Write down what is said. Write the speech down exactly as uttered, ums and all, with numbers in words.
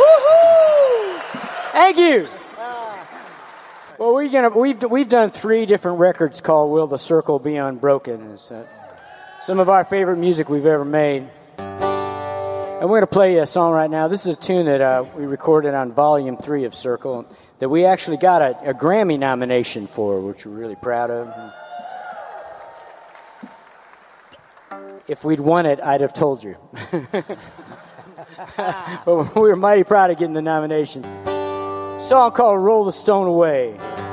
Woohoo! Thank you. Well, we're gonna we've we've done three different records called "Will the Circle Be Unbroken?" It's uh, some of our favorite music we've ever made. And we're going to play a song right now. This is a tune that uh, we recorded on Volume three of Circle that we actually got a, a Grammy nomination for, which we're really proud of. If we'd won it, I'd have told you. But we were mighty proud of getting the nomination. A song called "Roll the Stone Away."